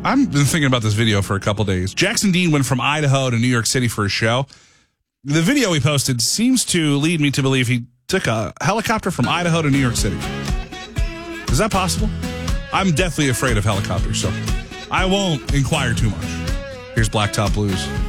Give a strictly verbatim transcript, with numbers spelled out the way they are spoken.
I've been thinking about this video for a couple days. Jackson Dean went from Idaho to New York City for a show. The video he posted seems to lead me to believe he took a helicopter from Idaho to New York City. Is that possible? I'm deathly afraid of helicopters, so I won't inquire too much. Here's Blacktop Blues.